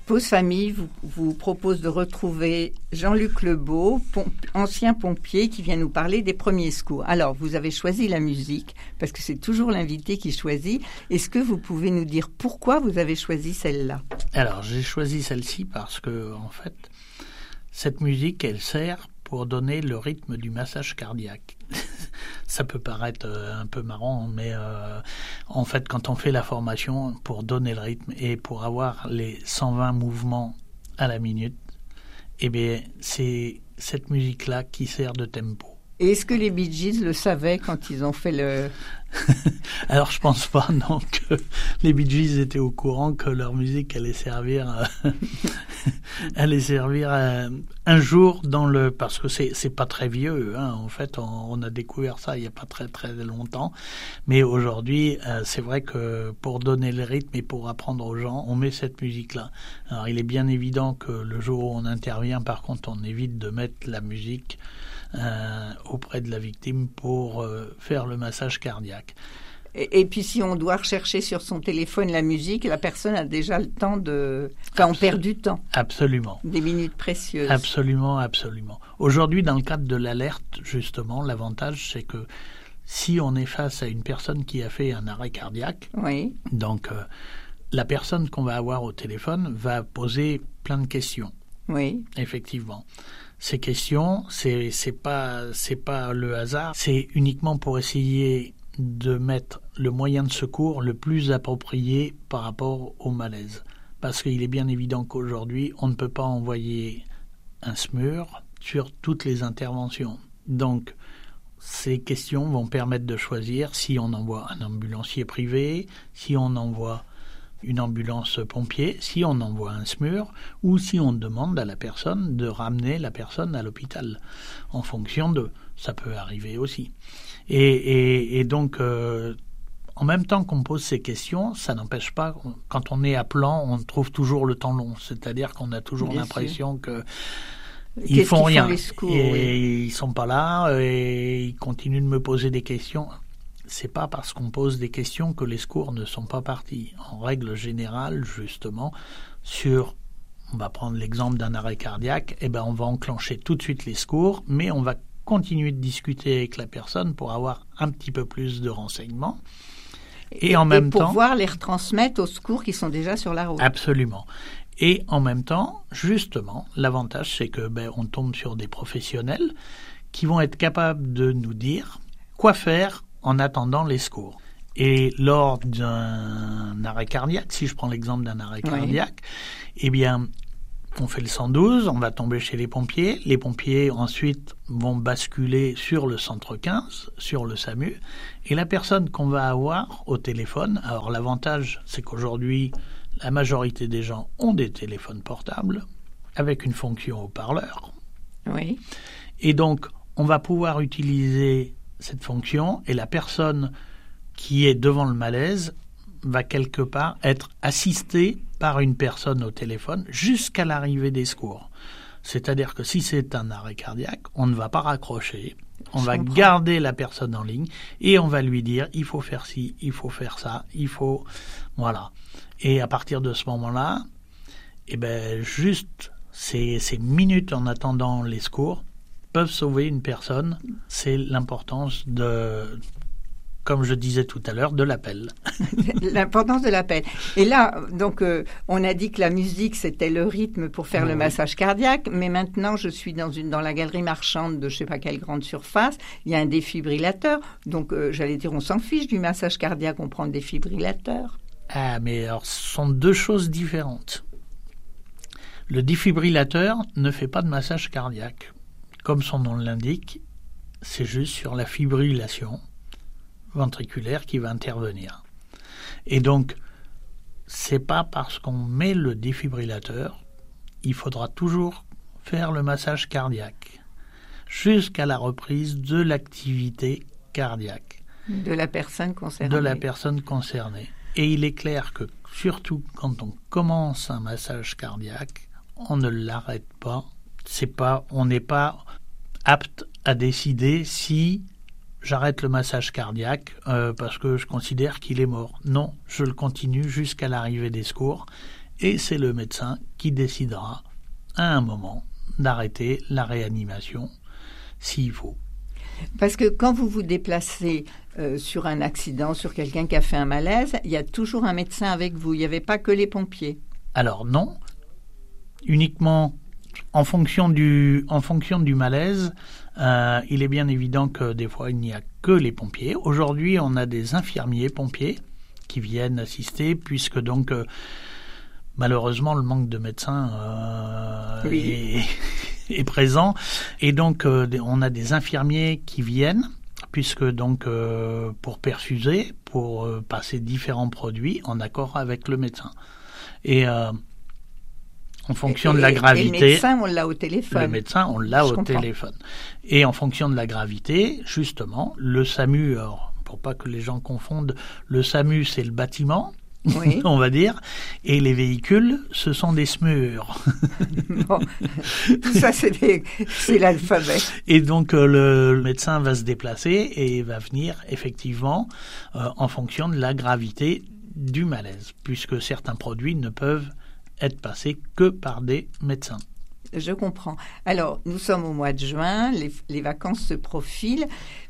Pause Famille vous propose de retrouver Jean-Luc Lebeau, ancien pompier, qui vient nous parler des premiers secours. Alors, vous avez choisi la musique, parce que c'est toujours l'invité qui choisit. Est-ce que vous pouvez nous dire pourquoi vous avez choisi celle-là ? Alors, j'ai choisi celle-ci parce que, en fait, cette musique, elle sert pour donner le rythme du massage cardiaque. Ça peut paraître un peu marrant, mais en fait, quand on fait la formation pour donner le rythme et pour avoir les 120 mouvements à la minute, eh bien, c'est cette musique-là qui sert de tempo. Et est-ce que les Bee Gees le savaient quand ils ont fait le... Alors, je pense pas, non, que les Bee Gees étaient au courant que leur musique allait servir, un jour dans le... Parce que c'est pas très vieux, hein. En fait, on a découvert ça il y a pas très très longtemps. Mais aujourd'hui, c'est vrai que pour donner le rythme et pour apprendre aux gens, on met cette musique-là. Alors, il est bien évident que le jour où on intervient, par contre, on évite de mettre la musique auprès de la victime pour faire le massage cardiaque. Et puis si on doit rechercher sur son téléphone la musique, la personne a déjà le temps de... Enfin, on perd du temps. Absolument. Des minutes précieuses. Absolument, absolument. Aujourd'hui, dans le cadre de l'alerte, justement, l'avantage, c'est que si on est face à une personne qui a fait un arrêt cardiaque, oui. Donc la personne qu'on va avoir au téléphone va poser plein de questions. Oui. Effectivement. Ces questions, c'est pas le hasard, c'est uniquement pour essayer de mettre le moyen de secours le plus approprié par rapport au malaise. Parce qu'il est bien évident qu'aujourd'hui, on ne peut pas envoyer un SMUR sur toutes les interventions. Donc, ces questions vont permettre de choisir si on envoie un ambulancier privé, si on envoie une ambulance pompier, si on envoie un SMUR ou si on demande à la personne de ramener la personne à l'hôpital. En fonction de... Ça peut arriver aussi. Et donc, en même temps qu'on pose ces questions, ça n'empêche pas, quand on est à plan, on trouve toujours le temps long. C'est-à-dire qu'on a toujours l'impression que ils font rien. Les secours, et ils sont pas là et ils continuent de me poser des questions. C'est pas parce qu'on pose des questions que les secours ne sont pas partis. En règle générale, justement, on va prendre l'exemple d'un arrêt cardiaque, on va enclencher tout de suite les secours, mais on va continuer de discuter avec la personne pour avoir un petit peu plus de renseignements. Et en même temps... pour pouvoir les retransmettre aux secours qui sont déjà sur la route. Absolument. Et en même temps, justement, l'avantage, c'est que on tombe sur des professionnels qui vont être capables de nous dire quoi faire en attendant les secours. Et lors d'un arrêt cardiaque, si je prends l'exemple d'un arrêt cardiaque, on fait le 112, on va tomber chez les pompiers. Les pompiers, ensuite, vont basculer sur le centre 15, sur le SAMU. Et la personne qu'on va avoir au téléphone, alors l'avantage, c'est qu'aujourd'hui, la majorité des gens ont des téléphones portables avec une fonction haut-parleur. Oui. Et donc, on va pouvoir utiliser cette fonction et la personne qui est devant le malaise va quelque part être assistée par une personne au téléphone jusqu'à l'arrivée des secours. C'est-à-dire que si c'est un arrêt cardiaque, on ne va pas raccrocher, on va garder la personne en ligne et on va lui dire il faut faire ci, il faut faire ça, il faut... Voilà. Et à partir de ce moment-là, juste ces minutes en attendant les secours peuvent sauver une personne. C'est l'importance de... Comme je disais tout à l'heure, de l'appel. L'importance de l'appel. Et là, donc, on a dit que la musique, c'était le rythme pour faire le massage cardiaque, mais maintenant, je suis dans la galerie marchande de je ne sais pas quelle grande surface, il y a un défibrillateur, donc j'allais dire, on s'en fiche du massage cardiaque, on prend le défibrillateur. Ah, mais alors, ce sont deux choses différentes. Le défibrillateur ne fait pas de massage cardiaque. Comme son nom l'indique, c'est juste sur la fibrillation ventriculaire qui va intervenir. Et donc, c'est pas parce qu'on met le défibrillateur, il faudra toujours faire le massage cardiaque jusqu'à la reprise de l'activité cardiaque. De la personne concernée. Et il est clair que, surtout quand on commence un massage cardiaque, on ne l'arrête pas. On n'est pas apte à décider si j'arrête le massage cardiaque parce que je considère qu'il est mort. Non, je le continue jusqu'à l'arrivée des secours et c'est le médecin qui décidera à un moment d'arrêter la réanimation s'il faut. Parce que quand vous vous déplacez sur un accident, sur quelqu'un qui a fait un malaise, il y a toujours un médecin avec vous. Il n'y avait pas que les pompiers. Alors non, uniquement en fonction du malaise, il est bien évident que des fois il n'y a que les pompiers. Aujourd'hui, on a des infirmiers pompiers qui viennent assister, puisque donc malheureusement le manque de médecins est présent, et donc on a des infirmiers qui viennent, puisque donc pour perfuser, pour passer différents produits en accord avec le médecin. Et en fonction de la gravité... Et le médecin, on l'a au téléphone. Le médecin, on l'a au téléphone. Et en fonction de la gravité, justement, le SAMU, alors, pour pas que les gens confondent, le SAMU, c'est le bâtiment, oui. On va dire, et les véhicules, ce sont des SMUR. Bon, tout ça, c'est l'alphabet. Et donc, le médecin va se déplacer et va venir, effectivement, en fonction de la gravité du malaise, puisque certains produits ne peuvent être passés que par des médecins. Je comprends. Alors, nous sommes au mois de juin, les vacances se profilent.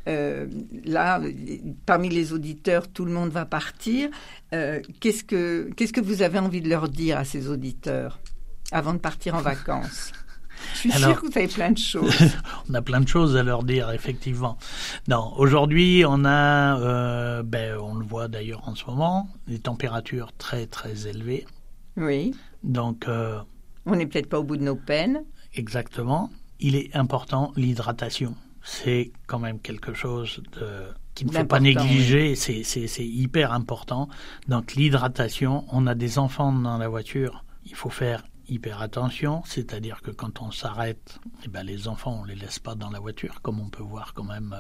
Là, parmi les auditeurs, tout le monde va partir. Qu'est-ce que vous avez envie de leur dire à ces auditeurs avant de partir en vacances ? Je suis sûre que vous avez plein de choses. On a plein de choses à leur dire, effectivement. Non, aujourd'hui, on a, on le voit d'ailleurs en ce moment, des températures très, très élevées. Oui. Donc, on n'est peut-être pas au bout de nos peines. Exactement. Il est important, l'hydratation. C'est quand même quelque chose qu'il ne faut pas négliger. Oui. C'est hyper important. Donc, l'hydratation, on a des enfants dans la voiture. Il faut faire hyper attention. C'est-à-dire que quand on s'arrête, les enfants, on ne les laisse pas dans la voiture, comme on peut voir quand même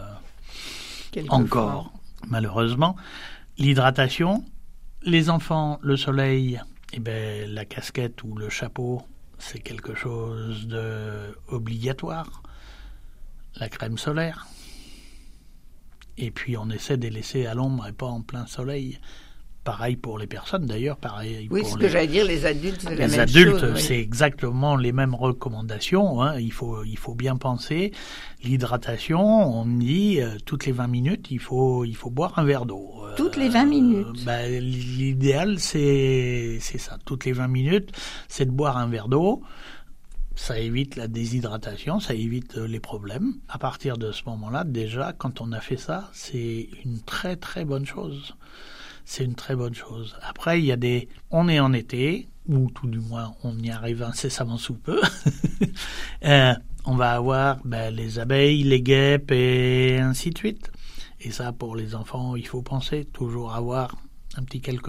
encore, malheureusement. L'hydratation, les enfants, le soleil... la casquette ou le chapeau, c'est quelque chose d'obligatoire. La crème solaire. Et puis, on essaie de les laisser à l'ombre et pas en plein soleil. Pareil pour les personnes, d'ailleurs. Pareil oui, pour ce que j'allais dire, les adultes, c'est la même chose. Les adultes, c'est exactement les mêmes recommandations. Hein. Il faut bien penser. L'hydratation, on dit, toutes les 20 minutes, il faut boire un verre d'eau. Toutes les 20 minutes l'idéal, c'est ça. Toutes les 20 minutes, c'est de boire un verre d'eau. Ça évite la déshydratation, ça évite les problèmes. À partir de ce moment-là, déjà, quand on a fait ça, c'est une très, très bonne chose. C'est une très bonne chose. Après, on est en été, ou tout du moins, on y arrive incessamment sous peu. On va avoir les abeilles, les guêpes et ainsi de suite. Et ça, pour les enfants, il faut penser toujours avoir un petit quelque